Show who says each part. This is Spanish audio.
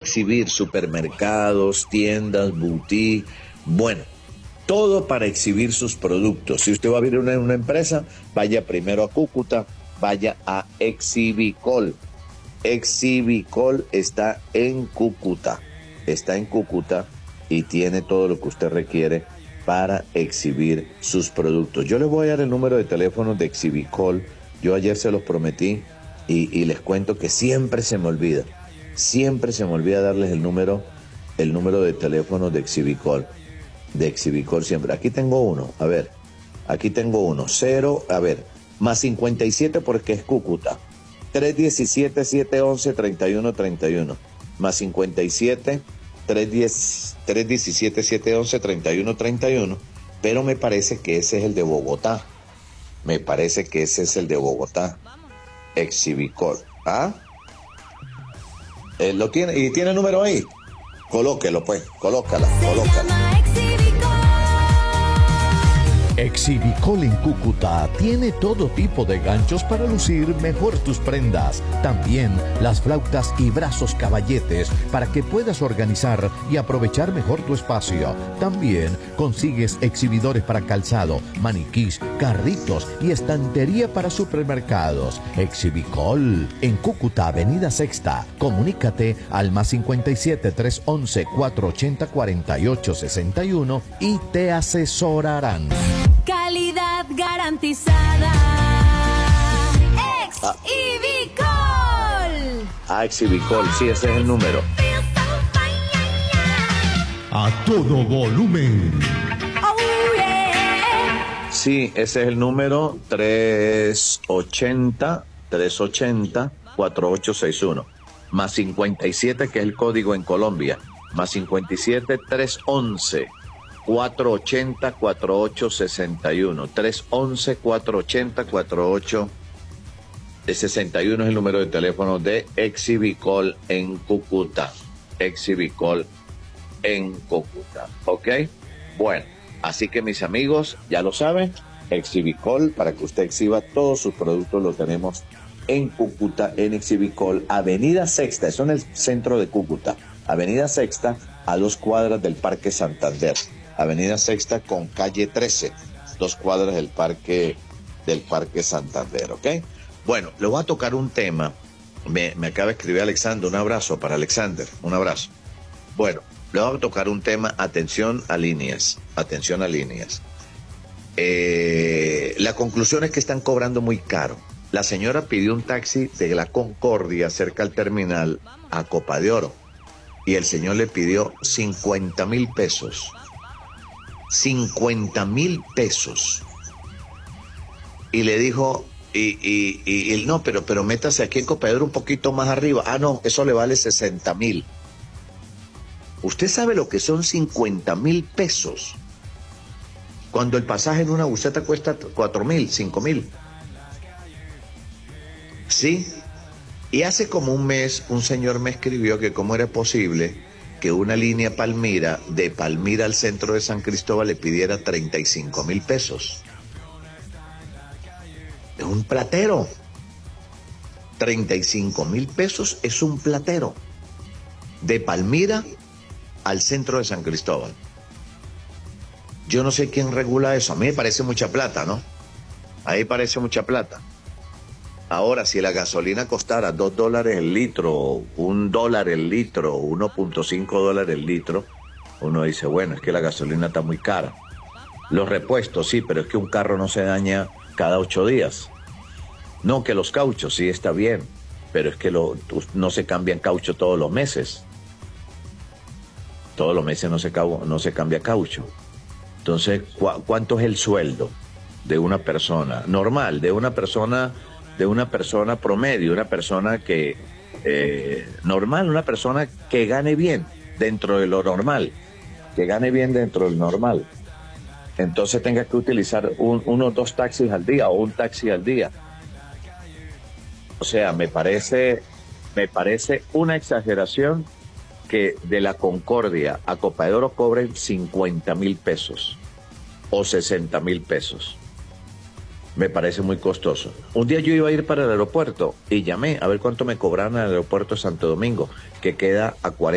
Speaker 1: exhibir supermercados, tiendas, boutique, bueno, todo para exhibir sus productos. Si usted va a abrir una empresa, vaya primero a Cúcuta, vaya a Exhibicol. Exhibicol está en Cúcuta y tiene todo lo que usted requiere para exhibir sus productos. Yo les voy a dar el número de teléfono de Exhibicol. Yo ayer se los prometí y les cuento que siempre se me olvida darles el número de teléfono de Exhibicol siempre. Aquí tengo uno, más 57 porque es Cúcuta, 317-711-3131, más 57 317-711-3131, pero me parece que ese es el de Bogotá. Exhibicol. ¿Ah? ¿Lo tiene? ¿Y tiene el número ahí? Colóquelo pues, colócala.
Speaker 2: Exhibicol en Cúcuta tiene todo tipo de ganchos para lucir mejor tus prendas. También las flautas y brazos caballetes para que puedas organizar y aprovechar mejor tu espacio. También consigues exhibidores para calzado, maniquís, carritos y estantería para supermercados. Exhibicol en Cúcuta, Avenida Sexta. Comunícate al más 57 311 480 4861 y te asesorarán.
Speaker 3: Calidad garantizada. Exhibicol.
Speaker 1: Exhibicol, sí, ese es el número.
Speaker 2: A todo volumen.
Speaker 3: Oh, yeah.
Speaker 1: Sí, ese es el número 380-4861. Más 57, que es el código en Colombia. Más 57 311 480-4861. 311-480-4861 es el número de teléfono de Exhibicol en Cúcuta. ¿Ok? Bueno, así que mis amigos, ya lo saben, Exhibicol, para que usted exhiba todos sus productos, lo tenemos en Cúcuta, en Exhibicol, Avenida Sexta, eso en el centro de Cúcuta. Avenida Sexta, a 2 cuadras del Parque Santander. Avenida Sexta con calle 13, 2 cuadras del Parque Santander, ¿ok? Bueno, le voy a tocar un tema. Me acaba de escribir Alexander, un abrazo para Alexander, un abrazo. Bueno, le voy a tocar un tema, atención a líneas. La conclusión es que están cobrando muy caro. La señora pidió un taxi de la Concordia cerca al terminal a Copa de Oro y el señor le pidió 50,000 pesos. 50,000 pesos. Y le dijo, y no, pero métase aquí en Copa de Oro un poquito más arriba. Ah, no, eso le vale 60,000. ¿Usted sabe lo que son 50,000 pesos? Cuando el pasaje en una buseta cuesta 4,000, 5,000. ¿Sí? Y hace como un mes un señor me escribió que cómo era posible que una línea Palmira, de Palmira al centro de San Cristóbal, le pidiera 35,000 pesos. Es un platero. 35,000 pesos es un platero. De Palmira al centro de San Cristóbal. Yo no sé quién regula eso. A mí me parece mucha plata, ¿no? Ahí parece mucha plata. Ahora, si la gasolina costara $2 el litro, $1 el litro, 1.5 dólares el litro, uno dice, bueno, es que la gasolina está muy cara. Los repuestos, sí, pero es que un carro no se daña cada 8 días. No, que los cauchos, sí, está bien, pero es que no se cambian caucho todos los meses. Todos los meses no se cambia caucho. Entonces, ¿cuánto es el sueldo de una persona normal, de una persona promedio, una persona que normal, una persona que gane bien dentro de lo normal, entonces tenga que utilizar uno o 2 taxis al día o un taxi al día? O sea, me parece una exageración que de la Concordia a Copa de Oro cobren 50,000 pesos o 60,000 pesos. Me parece muy costoso. Un día yo iba a ir para el aeropuerto y llamé a ver cuánto me cobraban en el aeropuerto de Santo Domingo, que queda a 40